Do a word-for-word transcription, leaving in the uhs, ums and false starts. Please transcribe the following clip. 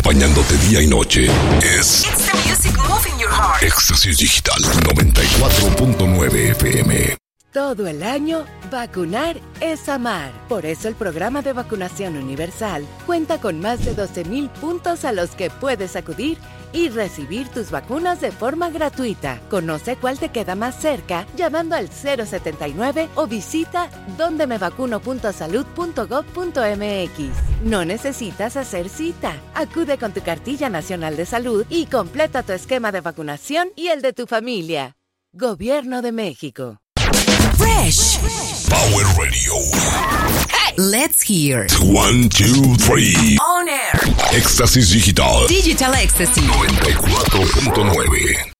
acompañándote día y noche. Es It's the music moving your heart. Éxtasis Digital noventa y cuatro punto nueve F M. Todo el año, vacunar es amar. Por eso el programa de vacunación universal cuenta con más de doce mil puntos a los que puedes acudir y recibir tus vacunas de forma gratuita. Conoce cuál te queda más cerca llamando al cero setenta y nueve o visita donde me vacuno punto salud punto gov punto m x. No necesitas hacer cita. Acude con tu cartilla nacional de salud y completa tu esquema de vacunación y el de tu familia. Gobierno de México. Fresh. Power Radio. Hey, let's hear. One, two, three. On air. Éxtasis Digital Digital Ecstasy. noventa y cuatro punto nueve.